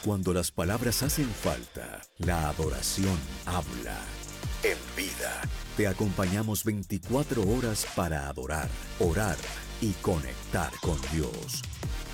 Cuando las palabras hacen falta, la adoración habla. En Vida, te acompañamos 24 horas para adorar, orar y conectar con Dios.